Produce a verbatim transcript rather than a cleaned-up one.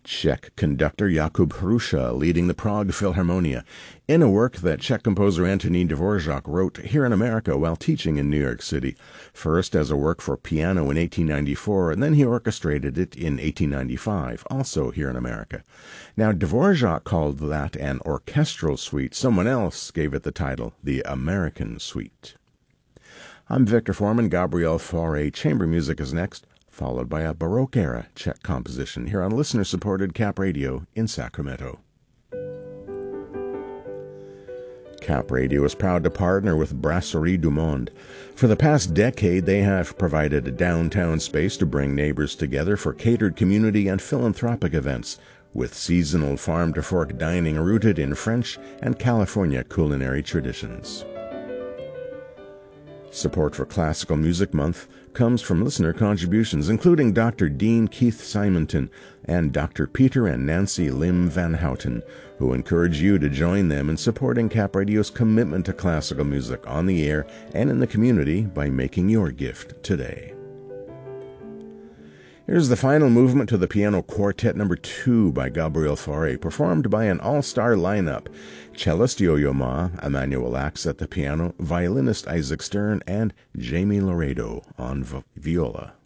Czech conductor Jakub Hruša leading the Prague Philharmonia in a work that Czech composer Antonín Dvořák wrote here in America while teaching in New York City, first as a work for piano in eighteen ninety-four, and then he orchestrated it in eighteen ninety-five, also here in America. Now, Dvořák called that an orchestral suite. Someone else gave it the title, the American Suite. I'm Victor Foreman. Gabriel Fauré. Chamber music is next, followed by a Baroque-era Czech composition here on listener-supported Cap Radio in Sacramento. Cap Radio is proud to partner with Brasserie du Monde. For the past decade, they have provided a downtown space to bring neighbors together for catered community and philanthropic events, with seasonal farm-to-fork dining rooted in French and California culinary traditions. Support for Classical Music Month comes from listener contributions, including Doctor Dean Keith Simonton and Doctor Peter and Nancy Lim Van Houten, who encourage you to join them in supporting Cap Radio's commitment to classical music on the air and in the community by making your gift today. Here's the final movement to the Piano Quartet number two by Gabriel Fauré, performed by an all-star lineup: cellist Yo-Yo Ma, Emmanuel Ax at the piano, violinist Isaac Stern, and Jamie Laredo on v- viola.